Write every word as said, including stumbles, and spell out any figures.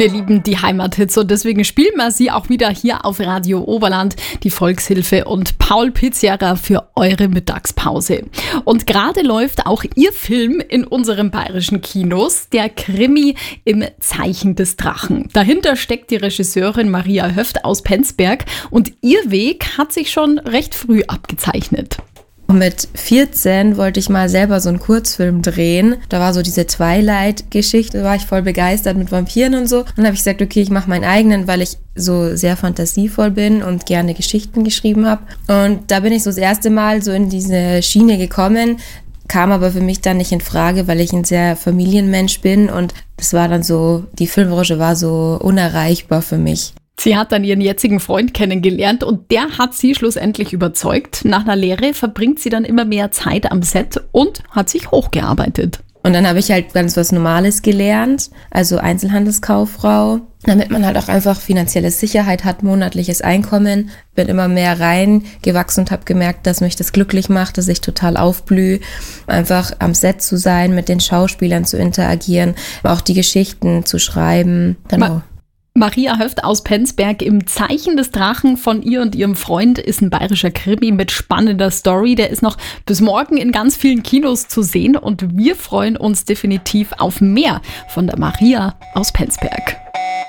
Wir lieben die Heimathits und deswegen spielen wir sie auch wieder hier auf Radio Oberland, die Volkshilfe und Paul Pizzerra für eure Mittagspause. Und gerade läuft auch ihr Film in unseren bayerischen Kinos, der Krimi im Zeichen des Drachen. Dahinter steckt die Regisseurin Maria Höft aus Penzberg und ihr Weg hat sich schon recht früh abgezeichnet. Mit vierzehn wollte ich mal selber so einen Kurzfilm drehen. Da war so diese Twilight-Geschichte, da war ich voll begeistert mit Vampiren und so. Und dann habe ich gesagt, okay, ich mache meinen eigenen, weil ich so sehr fantasievoll bin und gerne Geschichten geschrieben habe. Und da bin ich so das erste Mal so in diese Schiene gekommen, kam aber für mich dann nicht in Frage, weil ich ein sehr Familienmensch bin und das war dann so, die Filmbranche war so unerreichbar für mich. Sie hat dann ihren jetzigen Freund kennengelernt und der hat sie schlussendlich überzeugt. Nach einer Lehre verbringt sie dann immer mehr Zeit am Set und hat sich hochgearbeitet. Und dann habe ich halt ganz was Normales gelernt, also Einzelhandelskauffrau, damit man halt auch einfach finanzielle Sicherheit hat, monatliches Einkommen. Bin immer mehr reingewachsen und habe gemerkt, dass mich das glücklich macht, dass ich total aufblühe, einfach am Set zu sein, mit den Schauspielern zu interagieren, auch die Geschichten zu schreiben. Genau. Ma- Maria Höft aus Penzberg im Zeichen des Drachen von ihr und ihrem Freund ist ein bayerischer Krimi mit spannender Story. Der ist noch bis morgen in ganz vielen Kinos zu sehen und wir freuen uns definitiv auf mehr von der Maria aus Penzberg.